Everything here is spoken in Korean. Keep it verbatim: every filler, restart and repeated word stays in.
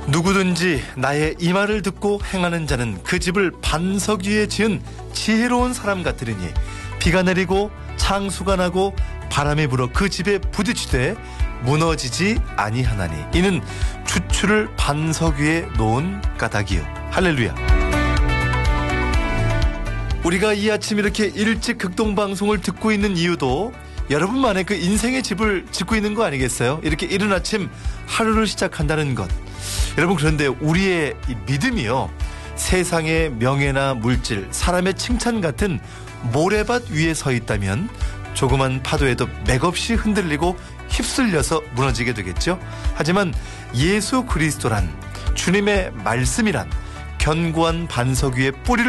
누구든지 나의 이 말을 듣고 행하는 자는 그 집을 반석 위에 지은 지혜로운 사람 같으리니 비가 내리고 창수가 나고 바람이 불어 그 집에 부딪히되 무너지지 아니하나니 이는 주추를 반석 위에 놓은 까닭이요. 할렐루야. 우리가 이 아침 이렇게 일찍 극동방송을 듣고 있는 이유도 여러분만의 그 인생의 집을 짓고 있는 거 아니겠어요? 이렇게 이른 아침 하루를 시작한다는 것. 여러분, 그런데 우리의 이 믿음이요, 세상의 명예나 물질, 사람의 칭찬 같은 모래밭 위에 서 있다면 조그만 파도에도 맥없이 흔들리고 휩쓸려서 무너지게 되겠죠. 하지만 예수 그리스도란, 주님의 말씀이란 견고한 반석 위에 뿌리를